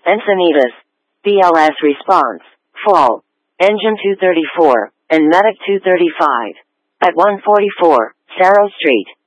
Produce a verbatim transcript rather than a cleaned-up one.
Encinitas, B L S response, fall, engine two thirty-four, and medic two thirty-five. At one forty-four, Cerro Street.